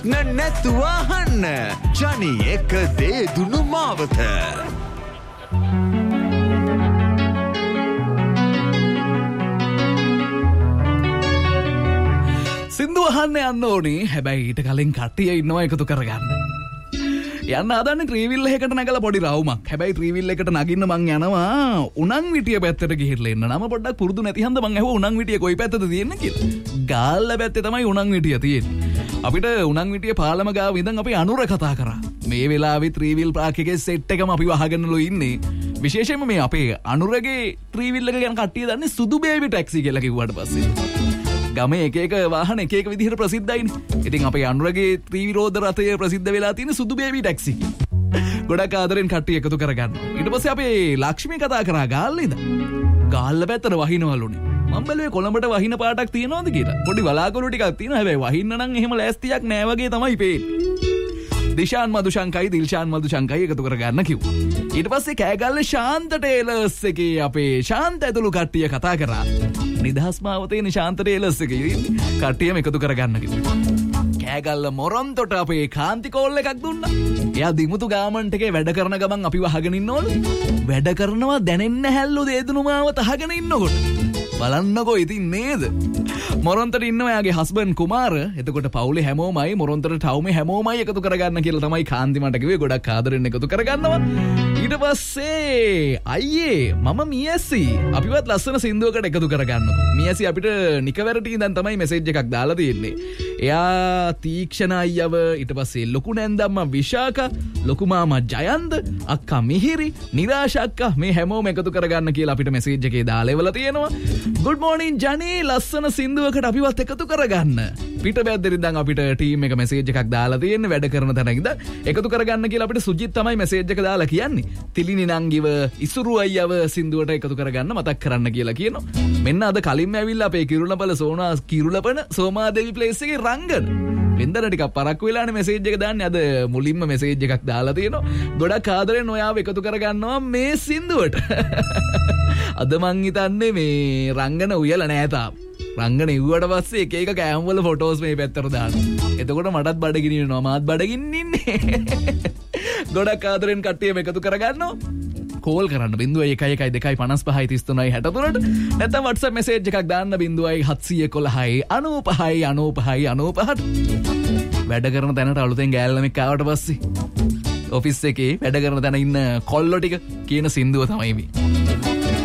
නැතුවහන්න ජනි එක දේ දුනු මාවත. සින්දු අහන්න යන්න ඕනේ. හැබැයි ඊට කලින් කට්ටිය ඉන්නවා එකතු කරගන්න. යන්න හදන්නේ ත්‍රිවිල් එකකට නැගලා පොඩි රවුමක්. හැබැයි ත්‍රිවිල් එකට නගින්න මං යනවා උණන් විටිය පැත්තට ගිහිල්ලා එන්න. නම පොඩ්ඩක් පුරුදු නැති හන්ද මං ඇහුවා උණන් විටිය කොයි පැත්තද තියෙන්නේ කියලා. ගාල්ල පැත්තේ තමයි උණන් විටිය තියෙන්නේ. අපිට උණන් විටිය පාලම ගාව ඉඳන් අපි අනුර කතා කරා. මේ වෙලාවේ ත්‍රිවිල් පාක් එකේ සෙට් එකම අපි වහගෙනලු ඉන්නේ. විශේෂයෙන්ම මේ අපේ අනුරගේ ත්‍රිවිල් එක ගැන කට්ටිය දන්නේ සුදු බේබි ටැක්සි කියලා කිව්වට පස්සේ. ගමේ එක වාහන එක විදිහට ප්‍රසිද්ධයිනේ. ඉතින් අපේ අනුරගේ ත්‍රිවිරෝධ රථය ප්‍රසිද්ධ වෙලා තියෙන සුදු බේබි ටැක්සි. ගොඩක් ආදරෙන් කට්ටිය එකතු කරගන්නවා. ඊට පස්සේ අපේ ලක්ෂ්මී කතා කරා ගාල්ලේ ඉඳන්. ගාල්ල පැත්තට වහිනවලුනේ. මම බැලුවේ කොළඹට වහින පාටක් තියෙනවද කියලා. පොඩි වලාකුළු ටිකක් තියෙනවා. හැබැයි වහින්න නම් එහෙම ලෑස්තියක් නෑ වගේ තමයි පේන්නේ. දිශාන් මදුශංකයි දිල්ෂාන් මදුශංකයි එකතු කරගන්න කිව්වා. ඊට පස්සේ කෑගල්ල ශාන්ත ටේලර්ස් එකේ අපේ ශාන්ත ඇතුළු කට්ටිය කතා කරා. නිදහස් මාවතේ ශාන්ත ටේලර්ස් එකේ කට්ටියම එකතු කරගන්න කිව්වා. කෑගල්ල මොරොන්තොට අපේ කාන්ති කෝල් එකක් දුන්නා. එයා දිමුතු ගාමන්ට් එකේ වැඩ කරන ගමන් අපි වහගෙන ඉන්නවලු. වැඩ කරනවා දැනෙන්න හැල්ලු දේදුණු මාවත අහගෙන ඉන්නකොට. බලන්නකෝ ඉතින් නේද? මොරොන්තට ඉන්නවා එයාගේ හස්බන්ඩ් කුමාර. එතකොට පවුලේ හැමෝමයි මොරොන්තට ටවුමේ හැමෝමයි එකතු කරගන්න කියලා තමයි කාන්ති මට කිව්වේ. ගොඩක් ආදරෙන් එකතු කරගන්නවා. ඊට පස්සේ අයියේ මම මියැසි අපිවත් ලස්සන සින්දුවකට එකතු කරගන්නකො. මියැසි අපිට නිකවැරටි ඉඳන් තමයි මෙසේජ් එකක් දාලා තියෙන්නේ. එයා තීක්ෂණ අයියව, ඊට පස්සේ ලොකු නැන්දම්මා විශාකා, ලොකු මාමා ජයන්ත, අක්කා මිහිරි, නිරාශ අක්කා මේ හැමෝම එකතු කරගන්න කියලා අපිට මෙසේජ් එකේ දාලා ඉවලා තියෙනවා. good morning ජනී ලස්සන සින්දුවකට අපිවත් එකතු කරගන්න. පිටබැද්දෙන් ඉඳන් අපිට ටීම් එක මෙසේජ් එකක් දාලා තියෙන්නේ වැඩ කරන තැන ඉඳන් එකතු කරගන්න කියලා අපිට සුජිත් තමයි මෙසේජ් එක දාලා කියන්නේ. තිලිනි නංගිව ඉසුරු අයියව සින්දුවට එකතු කරගන්න මතක් කරන්න කියලා කියනවා. මෙන්න අද කලින්ම ඇවිල්ලා අපේ කිරුළපල කිරුළපන සෝමාදේවි ප්ලේස් එකේ රංගන. වෙන්දර ටිකක් පරක්කු වෙලානේ මෙසේජ් එක දාන්නේ. අද මුලින්ම මෙසේජ් එකක් දාලා තියෙනවා. ගොඩක් ආදරෙන් ඔයාව එකතු කරගන්නවා මේ සින්දුවට. අද මං හිතන්නේ මේ රංගන උයලා නෑ තාම. රංගන ඉව්වට පස්සේ එක එක කෑම් වල ෆොටෝස් මේ පැත්තට දානවා. එතකොට මටත් බඩගිනි වෙනවා. මාත් බඩගින්න ඉන්නේ. ගොඩක් ආදරෙන් කට්ටියම එකතු කරගන්නවා. කෝල් කරන්න 0112553363ට නැත්නම් WhatsApp message එකක් දාන්න 0711959595 වැඩ කරන තැනට අලුතෙන් ගෑල්ලමෙක් ආවට පස්සේ ඔෆිස් එකේ වැඩ කරන තැන ඉන්න කොල්ලෝ ටික කියන සින්දුව තමයි මේ.